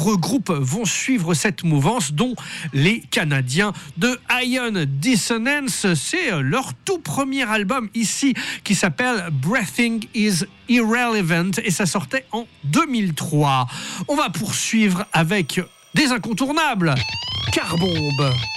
nombreux groupes vont suivre cette mouvance, dont les Canadiens de Ion Dissonance. C'est leur tout premier album ici qui s'appelle Breathing is Irrelevant et ça sortait en 2003. On va poursuivre avec des incontournables. Carbombe.